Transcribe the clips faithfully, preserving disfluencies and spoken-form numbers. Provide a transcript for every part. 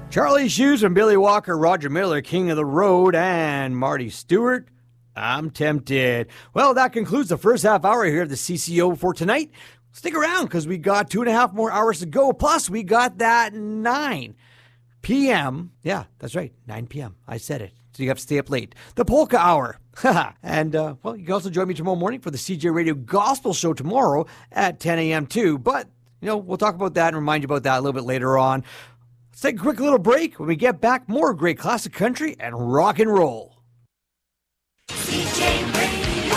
Charlie Shoes from Billy Walker, Roger Miller, King of the Road, and Marty Stewart. I'm tempted. Well, that concludes the first half hour here at the C C O for tonight. Stick around because we got two and a half more hours to go. Plus, we got that nine p.m. Yeah, that's right, nine p.m. I said it. So you have to stay up late. The Polka Hour. and, uh, well, you can also join me tomorrow morning for the C J Radio Gospel Show tomorrow at ten a.m. too. But, you know, we'll talk about that and remind you about that a little bit later on. Let's take a quick little break. When we get back, more great classic country and rock and roll. C J Radio,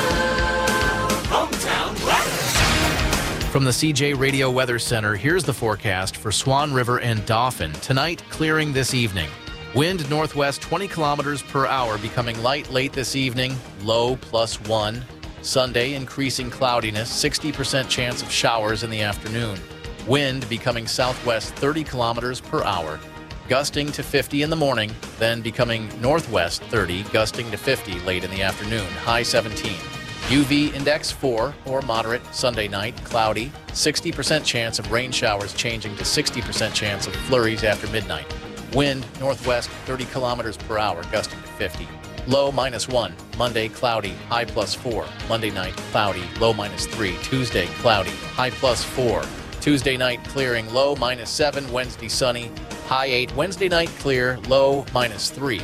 hometown weather. From the C J Radio Weather Center, here's the forecast for Swan River and Dauphin. Tonight, clearing this evening. Wind northwest twenty kilometers per hour, becoming light late this evening, low plus one. Sunday, increasing cloudiness, sixty percent chance of showers in the afternoon. Wind becoming southwest thirty kilometers per hour, gusting to fifty in the morning, then becoming northwest thirty, gusting to fifty late in the afternoon, high seventeen. U V index four or moderate Sunday night, cloudy, sixty percent chance of rain showers changing to sixty percent chance of flurries after midnight. Wind northwest thirty kilometers per hour, gusting to fifty. Low minus one. Monday, cloudy, high plus four. Monday night, cloudy, low minus three. Tuesday, cloudy, high plus four. Tuesday night, clearing, low minus seven. Wednesday, sunny, high eight. Wednesday night, clear, low minus three.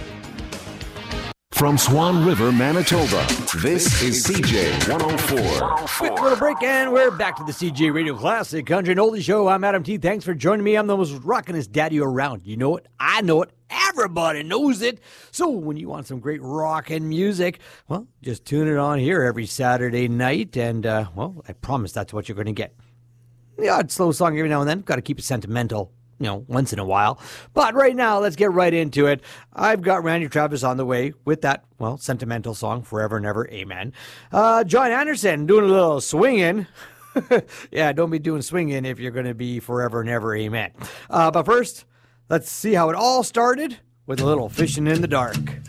From Swan River, Manitoba, this is C J one oh four. Quick little break, and we're back to the C J Radio Classic Country and Oldie Show. I'm Adam T. Thanks for joining me. I'm the most rockin'est daddy around. You know it. I know it. Everybody knows it. So when you want some great rock and music, well, just tune it on here every Saturday night. And, uh, well, I promise that's what you're going to get. The odd slow song every now and then. Got to keep it sentimental, you know, once in a while. But right now, let's get right into it. I've got Randy Travis on the way with that, well, sentimental song, Forever and Ever, Amen. Uh, John Anderson doing a little swinging. Yeah, don't be doing swinging if you're going to be Forever and Ever, Amen. Uh, but first, let's see how it all started with a little Fishing in the Dark.